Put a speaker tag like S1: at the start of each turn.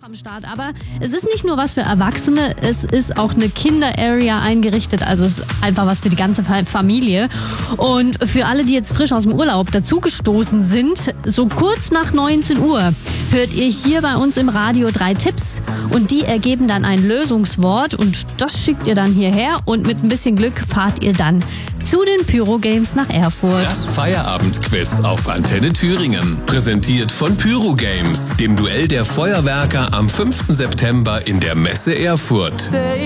S1: am Start, aber es ist nicht nur was für Erwachsene, es ist auch eine Kinder-Area eingerichtet, also es ist einfach was für die ganze Familie. Und für alle, die jetzt frisch aus dem Urlaub dazugestoßen sind, so kurz nach 19 Uhr hört ihr hier bei uns im Radio 3 Tipps und die ergeben dann ein Lösungswort und das schickt ihr dann hierher und mit ein bisschen Glück fahrt ihr dann zu den Pyro Games nach Erfurt.
S2: Das Feierabendquiz auf Antenne Thüringen. Präsentiert von Pyro Games, dem Duell der Feuerwerker am 5. September in der Messe Erfurt.